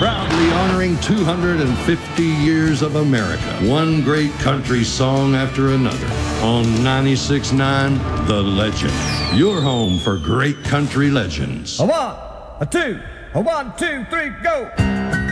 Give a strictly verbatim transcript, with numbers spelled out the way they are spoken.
proudly honoring two hundred fifty years of America, one great country song after another. On ninety-six point nine, The Legend. Your home for great country legends. A one, a two, a one, two, three, go!